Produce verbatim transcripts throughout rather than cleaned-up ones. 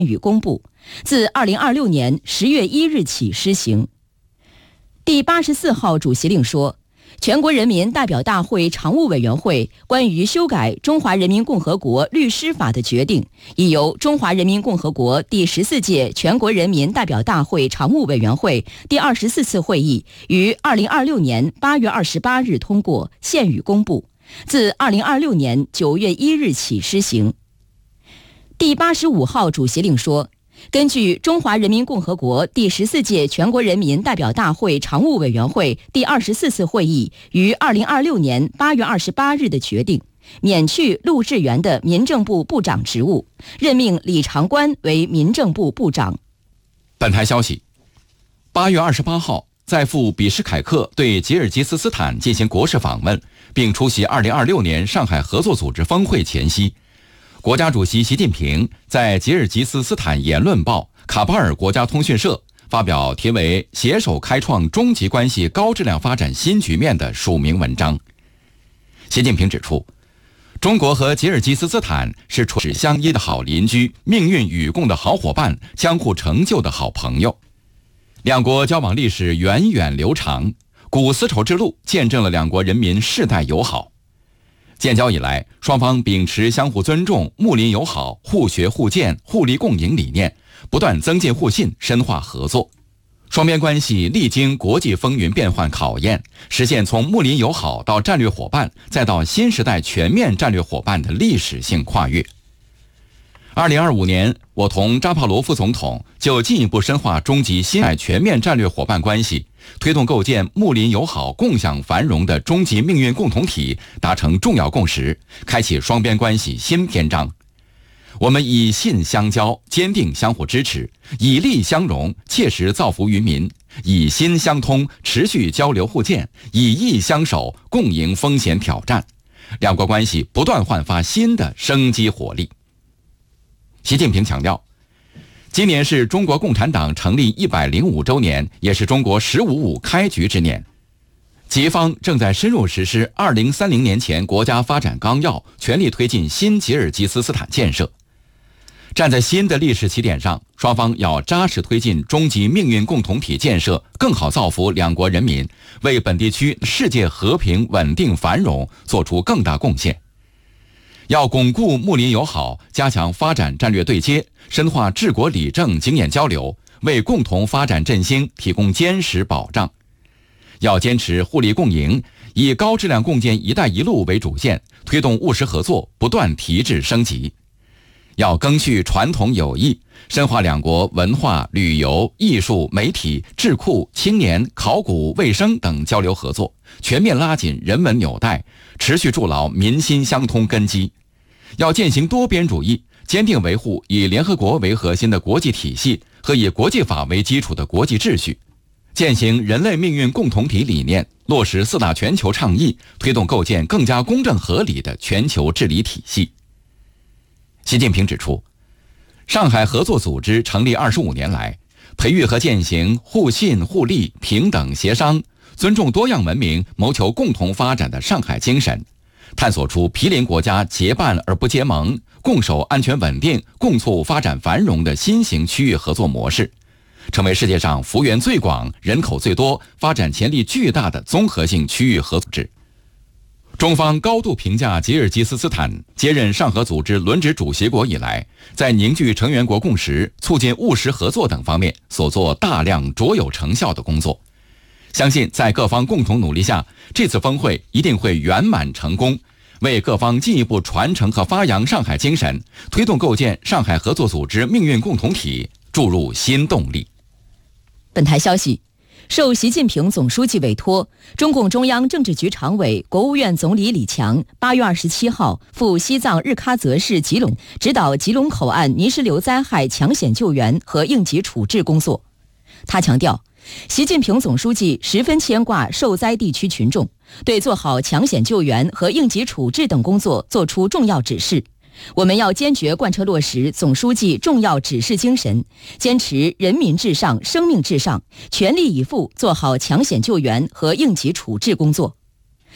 予公布，自二零二六年十月一日起施行。第八十四号主席令说，全国人民代表大会常务委员会关于修改《中华人民共和国律师法》的决定，已由中华人民共和国第十四届全国人民代表大会常务委员会第二十四次会议于二零二六年八月二十八日通过，现予公布，自二零二六年九月一日起施行。第八十五号主席令说，根据中华人民共和国第十四届全国人民代表大会常务委员会第二十四次会议于二零二六年八月二十八日的决定，免去陆志源的民政部部长职务，任命李长官为民政部部长。 本台消息，八月二十八号，在赴比什凯克对吉尔吉斯斯坦进行国事访问，并出席二零二六年上海合作组织峰会前夕，国家主席习近平在吉尔吉斯斯坦言论报、卡巴尔国家通讯社发表题为《携手开创中吉关系高质量发展新局面》的署名文章。习近平指出，中国和吉尔吉斯斯坦是唇齿相依的好邻居，命运与共的好伙伴，相互成就的好朋友。两国交往历史源远流长，古丝绸之路见证了两国人民世代友好。建交以来，双方秉持相互尊重、睦邻友好、互学互鉴、互利共赢理念，不断增进互信，深化合作。双边关系历经国际风云变幻考验，实现从睦邻友好到战略伙伴，再到新时代全面战略伙伴的历史性跨越。二零二五年，我同扎帕罗夫总统就进一步深化中吉新时代全面战略伙伴关系，推动构建睦邻友好、共享繁荣的中吉命运共同体达成重要共识，开启双边关系新篇章。我们以信相交，坚定相互支持；以利相融，切实造福于民；以心相通，持续交流互鉴；以义相守，共迎风险挑战。两国关系不断焕发新的生机活力。习近平强调，今年是中国共产党成立一百零五周年，也是中国十五五开局之年。吉方正在深入实施二零三零年前国家发展纲要，全力推进新吉尔吉斯斯坦建设。站在新的历史起点上，双方要扎实推进中吉命运共同体建设，更好造福两国人民，为本地区世界和平稳定繁荣做出更大贡献。要巩固睦邻友好，加强发展战略对接，深化治国理政经验交流，为共同发展振兴提供坚实保障。要坚持互利共赢，以高质量共建“一带一路”为主线，推动务实合作不断提质升级。要赓续传统友谊，深化两国文化、旅游、艺术、媒体、智库、青年、考古、卫生等交流合作，全面拉紧人文纽带，持续筑牢民心相通根基。要践行多边主义，坚定维护以联合国为核心的国际体系和以国际法为基础的国际秩序，践行人类命运共同体理念，落实四大全球倡议，推动构建更加公正合理的全球治理体系。习近平指出，上海合作组织成立二十五年来，培育和践行互信互利、平等协商、尊重多样文明、谋求共同发展的上海精神，探索出毗邻国家结伴而不结盟，共守安全稳定、共促发展繁荣的新型区域合作模式，成为世界上幅员最广、人口最多、发展潜力巨大的综合性区域合作组织。中方高度评价吉尔吉斯斯坦接任上合组织轮值主席国以来，在凝聚成员国共识、促进务实合作等方面所做大量卓有成效的工作。相信在各方共同努力下，这次峰会一定会圆满成功，为各方进一步传承和发扬上海精神，推动构建上海合作组织命运共同体注入新动力。 本台消息，受习近平总书记委托，中共中央政治局常委、国务院总理李强八月二十七号赴西藏日喀则市吉隆，指导吉隆口岸泥石流灾害抢险救援和应急处置工作。他强调，习近平总书记十分牵挂受灾地区群众，对做好抢险救援和应急处置等工作作出重要指示。我们要坚决贯彻落实总书记重要指示精神，坚持人民至上、生命至上，全力以赴做好抢险救援和应急处置工作。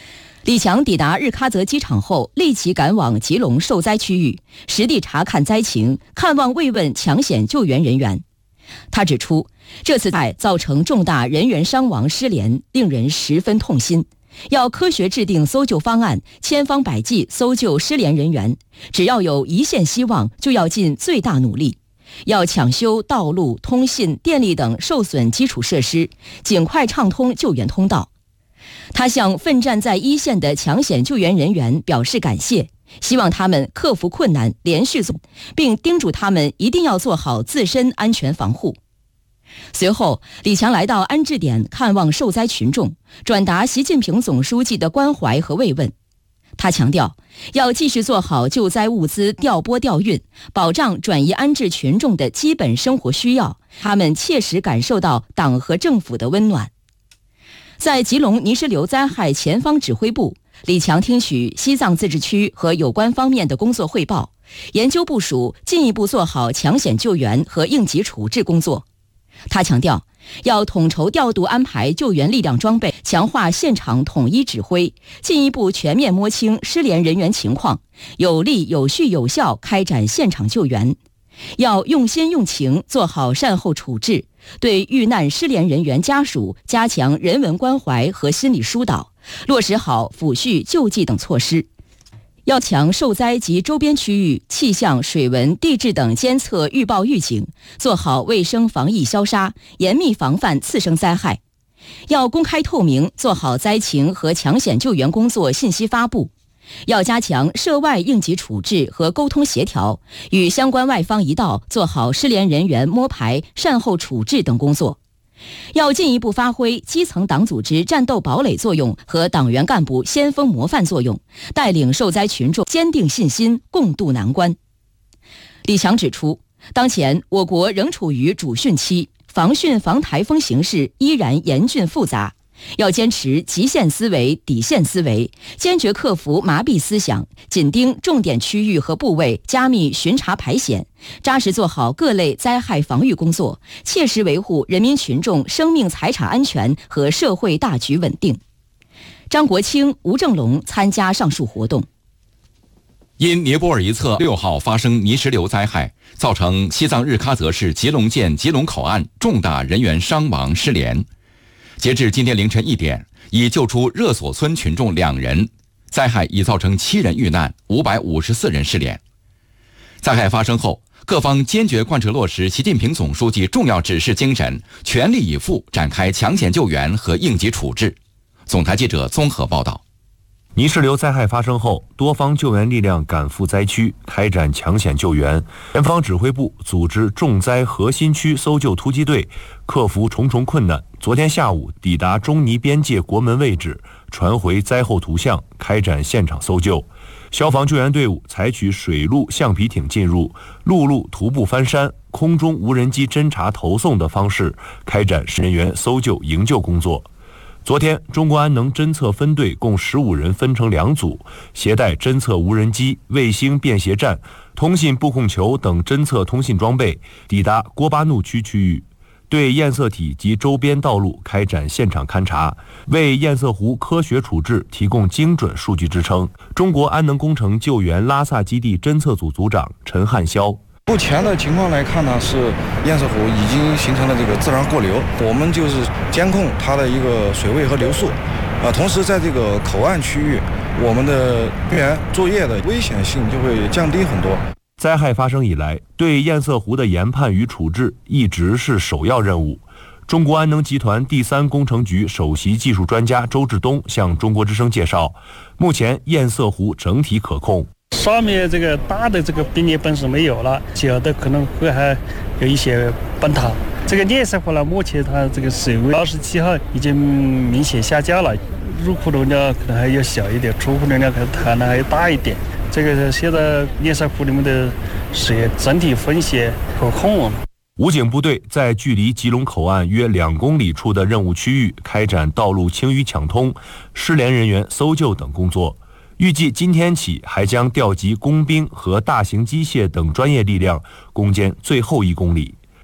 李强抵达日喀则机场后，立即赶往吉隆受灾区域，实地查看灾情，看望慰问抢险救援人员。他指出，这次灾造成重大人员伤亡失联，令人十分痛心。要科学制定搜救方案，千方百计搜救失联人员。只要有一线希望，就要尽最大努力。要抢修道路、通信、电力等受损基础设施，尽快畅通救援通道。他向奋战在一线的抢险救援人员表示感谢，希望他们克服困难，连续做，并叮嘱他们一定要做好自身安全防护。随后，李强来到安置点看望受灾群众，转达习近平总书记的关怀和慰问。他强调，要继续做好救灾物资调拨调运，保障转移安置群众的基本生活需要，他们切实感受到党和政府的温暖。在吉隆泥石流灾害前方指挥部，李强听取西藏自治区和有关方面的工作汇报，研究部署进一步做好抢险救援和应急处置工作。他强调，要统筹调度安排救援力量装备，强化现场统一指挥，进一步全面摸清失联人员情况，有力有序有效开展现场救援。要用心用情做好善后处置，对遇难失联人员家属加强人文关怀和心理疏导，落实好抚恤救济等措施。要强受灾及周边区域气象、水文、地质等监测预报预警，做好卫生防疫消杀，严密防范次生灾害。要公开透明，做好灾情和抢险救援工作信息发布。要加强涉外应急处置和沟通协调，与相关外方一道做好失联人员摸排、善后处置等工作。要进一步发挥基层党组织战斗堡垒作用和党员干部先锋模范作用，带领受灾群众坚定信心，共度难关。李强指出，当前我国仍处于主汛期，防汛防台风形势依然严峻复杂。要坚持极限思维、底线思维，坚决克服麻痹思想，紧盯重点区域和部位，加密巡查排险，扎实做好各类灾害防御工作，切实维护人民群众生命财产安全和社会大局稳定。张国清、吴正龙参加上述活动。 因尼泊尔一侧六号发生泥石流灾害，造成西藏日喀则市吉隆县吉隆口岸重大人员伤亡失联。截至今天凌晨一点，已救出热索村群众两人，灾害已造成七人遇难，五百五十四人失联。灾害发生后，各方坚决贯彻落实习近平总书记重要指示精神，全力以赴展开抢险救援和应急处置。总台记者综合报道。 泥石流灾害发生后，多方救援力量赶赴灾区开展抢险救援。前方指挥部组织重灾核心区搜救突击队，克服重重困难。昨天下午抵达中尼边界国门位置，传回灾后图像，开展现场搜救。消防救援队伍采取水陆橡皮艇进入、陆路徒步翻山、空中无人机侦察投送的方式，开展人员搜救营救工作。昨天，中国安能侦测分队共十五人分成两组，携带侦测无人机、卫星便携站、通信布控球等侦测通信装备，抵达郭巴怒区区域，对堰塞体及周边道路开展现场勘查，为堰塞湖科学处置提供精准数据支撑。中国安能工程救援拉萨基地侦测组组长陈汉霄。 目前的情况来看呢，是堰塞湖已经形成了这个自然过流，我们就是监控它的一个水位和流速，啊，同时在这个口岸区域，我们的救援作业的危险性就会降低很多。 灾害发生以来，对堰塞湖的研判与处置一直是首要任务。中国安能集团第三工程局首席技术专家周志东向中国之声介绍，目前堰塞湖整体可控。 上面这个大的这个冰裂本是没有了，小的可能会还有一些崩塌。这个堰塞湖呢，目前它这个水位二十七号已经明显下降了，入库容量可能还要小一点，出库容量可能可能还要大一点。这个现在堰塞湖里面的水整体风险可控。 武警部队在距离吉隆口岸约两公里处的任务区域开展道路清淤抢通、失联人员搜救等工作。预计今天起还将调集工兵和大型机械等专业力量攻坚最后一公里。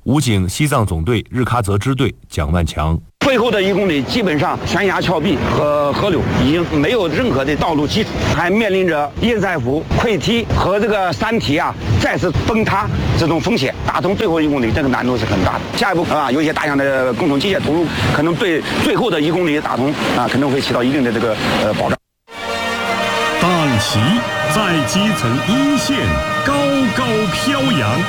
武警西藏总队日喀则支队蒋万强。 最后的一公里，基本上悬崖峭壁和河流已经没有任何的道路基础，还面临着堰塞湖溃堤和这个山体啊再次崩塌这种风险。打通最后一公里，这个难度是很大的。下一步啊，有一些大量的共同机械投入，可能对最后的一公里的打通啊，可能会起到一定的这个呃保障。 大旗在基层一线高高飘扬。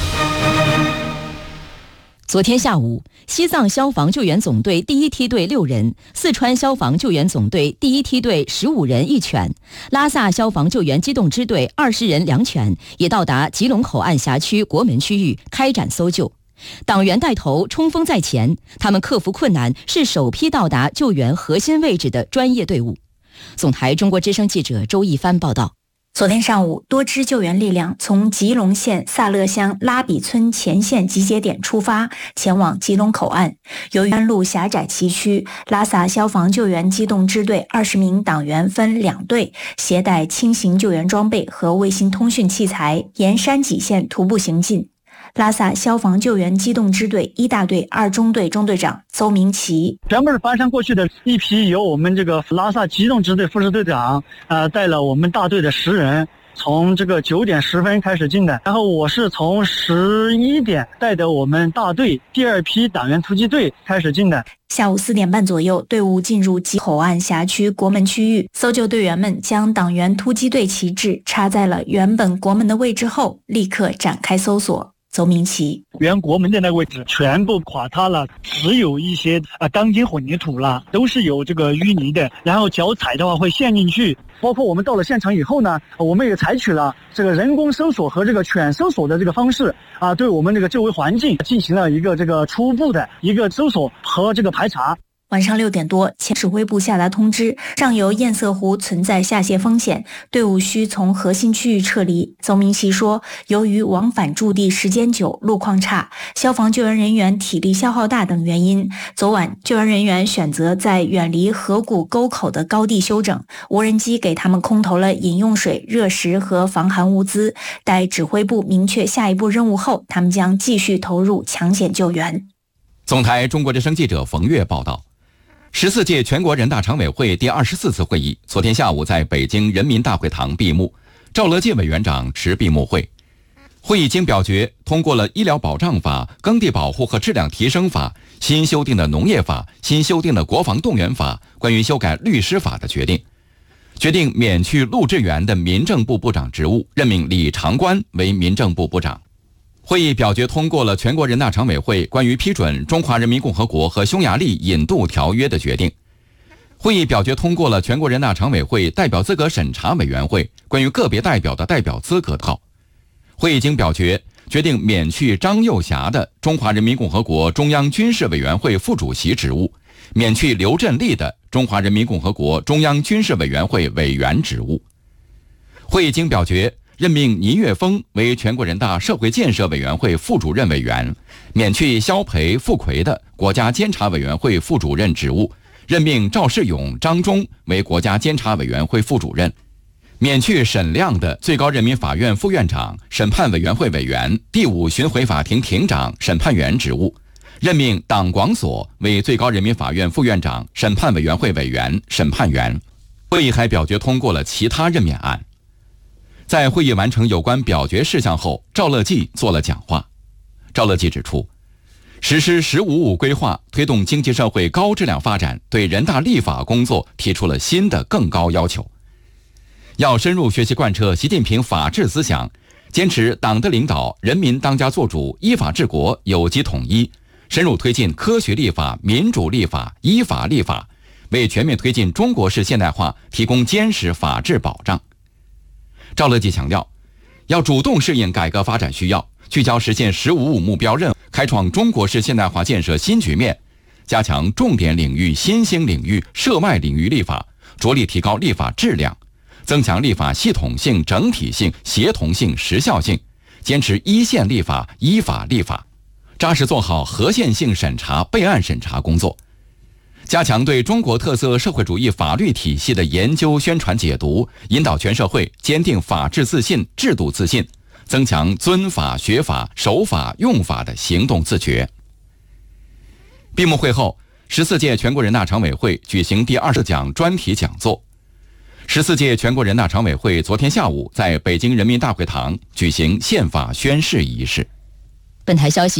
昨天下午，西藏消防救援总队第一梯队六人，四川消防救援总队第一梯队十五人一犬，拉萨消防救援机动支队二十人两犬也到达吉隆口岸辖区国门区域开展搜救。党员带头，冲锋在前，他们克服困难，是首批到达救援核心位置的专业队伍。总台中国之声记者周一帆报道。 昨天上午，多支救援力量从吉隆县萨勒乡拉比村前线集结点出发，前往吉隆口岸。由于山路狭窄崎岖，拉萨消防救援机动支队二十名党员分两队，携带轻型救援装备和卫星通讯器材，沿山脊线徒步行进。拉萨消防救援机动支队一大队二中队中队长邹明奇， 全部是翻山过去的一批，由我们这个拉萨机动支队副支队长呃带了我们大队的十人，从这个九点十分开始进的，然后我是从十一点带着我们大队第二批党员突击队开始进的。 下午四点半左右，队伍进入吉口岸辖区国门区域，搜救队员们将党员突击队旗帜插在了原本国门的位置后，立刻展开搜索。邹明奇， 原国门的那个位置全部垮塌了，只有一些啊钢筋混凝土了，都是有这个淤泥的，然后脚踩的话会陷进去。包括我们到了现场以后呢，我们也采取了这个人工搜索和这个犬搜索的这个方式啊，对我们这个周围环境进行了一个这个初步的一个搜索和这个排查。 晚上六点多，前指挥部下达通知，上游堰塞湖存在下泄风险，队伍需从核心区域撤离。邹明奇说，由于往返驻地时间久，路况差，消防救援人员体力消耗大等原因，昨晚救援人员选择在远离河谷沟口的高地休整，无人机给他们空投了饮用水、热食和防寒物资。待指挥部明确下一步任务后，他们将继续投入抢险救援。 总台中国之声记者冯月报道。十四届全国人大常委会第二十四次会议昨天下午在北京人民大会堂闭幕，赵乐际委员长持闭幕会。会议经表决通过了《医疗保障法》、《耕地保护和质量提升法》、新修订的《农业法》、新修订的《国防动员法》关于修改律师法的决定，决定免去陆志源的民政部部长职务，任命李长官为民政部部长。会议表决通过了全国人大常委会关于批准中华人民共和国和匈牙利引渡条约的决定。会议表决通过了全国人大常委会代表资格审查委员会关于个别代表的代表资格号。会议经表决决定免去张幼霞的中华人民共和国中央军事委员会副主席职务，免去刘振立的中华人民共和国中央军事委员会委员职务。会议经表决任命倪岳峰为全国人大社会建设委员会副主任委员，免去肖培、傅奎的国家监察委员会副主任职务，任命赵世勇、张忠为国家监察委员会副主任，免去沈亮的最高人民法院副院长、审判委员会委员、第五巡回法庭庭长、审判员职务，任命党广所为最高人民法院副院长、审判委员会委员、审判员。会议还表决通过了其他任免案。在会议完成有关表决事项后，赵乐际做了讲话。赵乐际指出，实施“十五五”规划，推动经济社会高质量发展，对人大立法工作提出了新的更高要求。要深入学习贯彻习近平法治思想，坚持党的领导、人民当家作主、依法治国、有机统一，深入推进科学立法、民主立法、依法立法，为全面推进中国式现代化提供坚实法治保障。赵乐际强调，要主动适应改革发展需要，聚焦实现“十五五”目标任务，开创中国式现代化建设新局面，加强重点领域、新兴领域、涉外领域立法，着力提高立法质量，增强立法系统性、整体性、协同性、时效性，坚持一线立法、依法立法，扎实做好合宪性审查、备案审查工作，加强对中国特色社会主义法律体系的研究、宣传、解读，引导全社会坚定法治自信、制度自信， 增强遵法、学法、守法、用法的行动自觉。闭幕会后，十四届全国人大常委会举行第二十讲专题讲座。十四届全国人大常委会昨天下午在北京人民大会堂举行宪法宣誓仪式。 本台消息。